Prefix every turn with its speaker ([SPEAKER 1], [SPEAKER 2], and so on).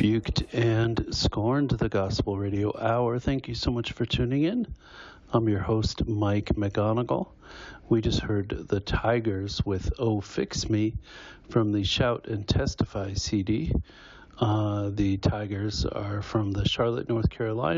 [SPEAKER 1] rebuked and scorned the Gospel Radio Hour. Thank you so much for tuning in. I'm your host, Mike McGonigal. We just heard the Tigers with Oh Fix Me from the Shout and Testify CD. The Tigers are from the Charlotte, North Carolina